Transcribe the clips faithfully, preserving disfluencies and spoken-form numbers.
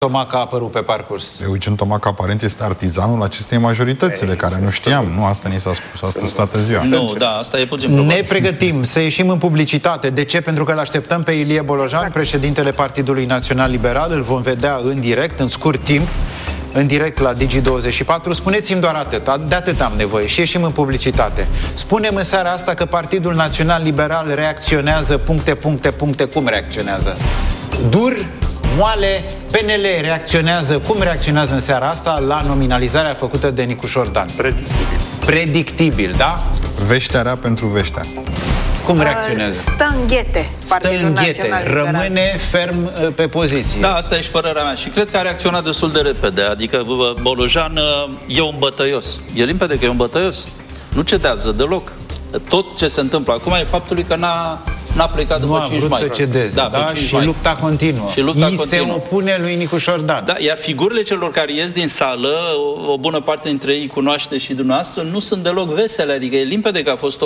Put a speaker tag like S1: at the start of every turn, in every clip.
S1: Tomaca a apărut pe parcurs.
S2: Eugen Tomaca aparent este artizanul acestei majorități, de care nu știam. Nu, asta ni s-a spus astăzi toată ziua.
S3: Nu, da, asta e puțin probabil.
S1: Ne pregătim să ieșim în publicitate. De ce? Pentru că îl așteptăm pe Ilie Bolojan, exact. președintele Partidului Național Liberal. Îl vom vedea în direct, în scurt timp, în direct la Digi douăzeci și patru. Spuneți-mi doar atât, de atât am nevoie și ieșim în publicitate. Spunem în seara asta că Partidul Național Liberal reacționează puncte, puncte, puncte. Cum reacționează? Dur, moale, P N L reacționează, cum reacționează în seara asta la nominalizarea făcută de Nicușor Dan?
S4: Predictibil.
S1: Predictibil, da?
S2: Veștea rea pentru veștea.
S1: Cum reacționează?
S5: Stă în ghete.
S1: Stă în ghete, rămâne ferm pe poziție.
S3: Da, asta e și părerea mea. Și cred că a reacționat destul de repede. Adică Bolojan e un bătăios. E limpede că e un bătăios. Nu cedează deloc. Tot ce se întâmplă acum e faptul că n-a N-a plecat după cinci mai.
S1: Nu a vrut să cedeze, da, da? Și mai. lupta continuă.
S3: Și lupta
S1: I
S3: continuă.
S1: se opune lui Nicușor Dan.
S3: Da, iar figurile celor care ies din sală, o, o bună parte dintre ei cunoaște și dumneavoastră, nu sunt deloc vesele. Adică e limpede că a fost o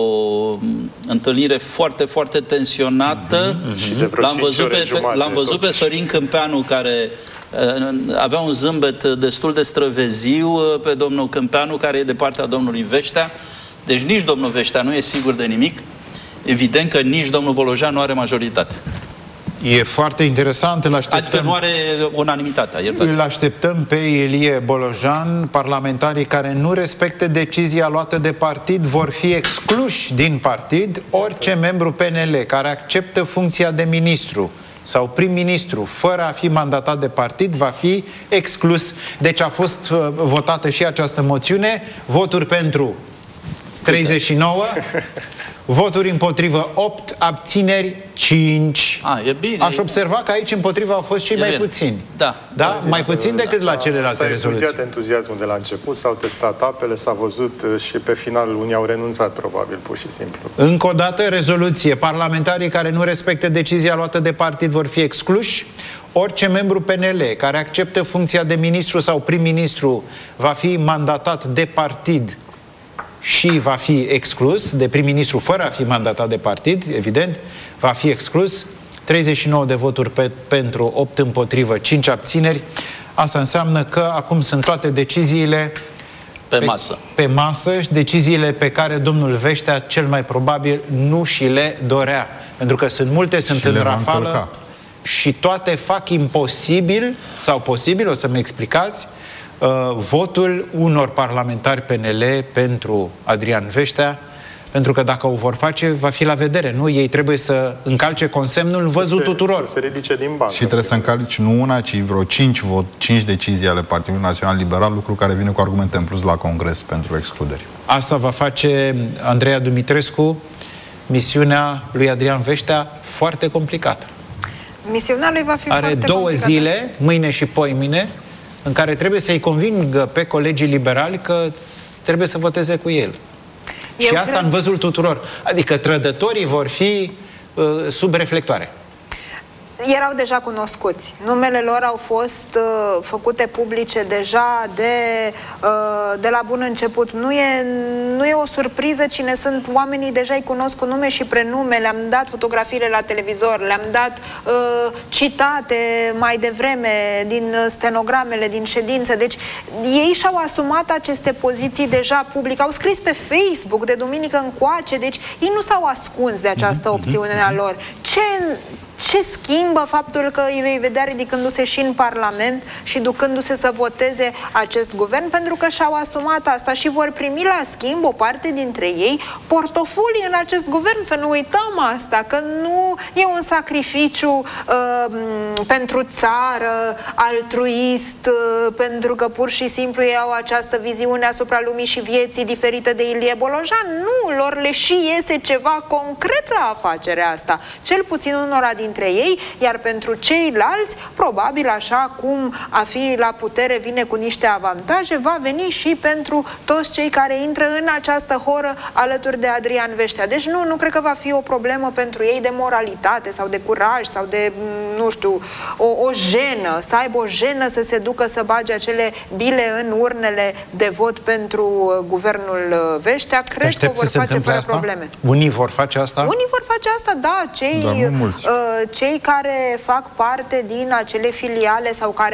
S3: întâlnire foarte, foarte tensionată.
S4: Mm-hmm.
S3: L-am văzut, pe, l-am văzut pe Sorin Câmpeanu, care uh, avea un zâmbet destul de străveziu, uh, pe domnul Câmpeanu, care e de partea domnului Veștea. Deci nici domnul Veștea nu e sigur de nimic. Evident că nici domnul Bolojan nu are majoritate.
S1: E foarte interesant, îl așteptăm...
S3: Adică nu are unanimitatea, iertați.
S1: Îl așteptăm pe Ilie Bolojan. Parlamentarii care nu respecte decizia luată de partid vor fi excluși din partid. Orice membru P N L care acceptă funcția de ministru sau prim-ministru fără a fi mandatat de partid va fi exclus. Deci a fost uh, votată și această moțiune. Voturi pentru treizeci și nouă, voturi împotrivă opt, abțineri cinci.
S3: A, e bine.
S1: Aș observa că aici împotriva au fost cei mai bine. puțini.
S3: Da.
S1: Da? Mai puțin decât la celelalte rezoluții.
S4: S-a entuziasmul de la început, s-au testat apele, s-a văzut și pe final unii au renunțat, probabil, pur și simplu.
S1: Încă o dată, rezoluție. Parlamentarii care nu respectă decizia luată de partid vor fi excluși. Orice membru P N L care acceptă funcția de ministru sau prim-ministru va fi mandatat de partid și va fi exclus, de prim-ministru fără a fi mandatat de partid, evident, va fi exclus. treizeci și nouă de voturi pe, pentru, opt împotrivă, cinci abțineri. Asta înseamnă că acum sunt toate deciziile
S3: pe, pe masă.
S1: Pe masă, deciziile pe care domnul Veștea cel mai probabil nu și le dorea. Pentru că sunt multe, sunt și în rafală și toate fac imposibil, sau posibil, o să-mi explicați, Uh, votul unor parlamentari P N L pentru Adrian Veștea, pentru că dacă o vor face, va fi la vedere, nu? Ei trebuie să încalce consemnul văzut tuturor.
S4: Să se ridice din bancă.
S2: Și trebuie să încalci nu una, ci vreo cinci, vot, cinci decizii ale Partidului Național Liberal, lucru care vine cu argumente în plus la Congres pentru excluderi.
S1: Asta va face Andreea Dumitrescu, misiunea lui Adrian Veștea foarte complicată.
S5: Misiunea lui va fi
S1: Are
S5: foarte
S1: două
S5: complicată.
S1: zile, mâine și poimâine, în care trebuie să-i convingă pe colegii liberali că trebuie să voteze cu el. Eu și asta cred... în văzul tuturor. Adică trădătorii vor fi uh, sub reflectoare.
S5: Erau deja cunoscuți. Numele lor au fost uh, făcute publice deja de, uh, de la bun început. Nu e, nu e o surpriză cine sunt oamenii, deja îi cunosc cu nume și prenume, le-am dat fotografiile la televizor, le-am dat uh, citate mai devreme din stenogramele, din ședințe. Deci ei și-au asumat aceste poziții deja public, au scris pe Facebook de duminică încoace, deci ei nu s-au ascuns de această opțiune a lor. Ce... Ce schimbă faptul că îi vei vedea ridicându-se și în Parlament și ducându-se să voteze acest guvern? Pentru că și-au asumat asta și vor primi la schimb o parte dintre ei portofolii în acest guvern. Să nu uităm asta, că nu e un sacrificiu uh, pentru țară, altruist, uh, pentru că pur și simplu ei au această viziune asupra lumii și vieții diferită de Ilie Bolojan. Nu, lor le și iese ceva concret la afacerea asta. Cel puțin unora din dintre ei, iar pentru ceilalți, probabil așa cum a fi la putere vine cu niște avantaje, va veni și pentru toți cei care intră în această horă alături de Adrian Veștea. Deci nu, nu cred că va fi o problemă pentru ei de moralitate sau de curaj sau de, nu știu, o, o jenă, să aibă o jenă să se ducă să bage acele bile în urnele de vot pentru guvernul Veștea. Cred că o vor face fără
S1: asta?
S5: probleme.
S1: Unii vor face asta?
S5: Unii vor face asta, da, cei uh, cei care fac parte din acele filiale sau care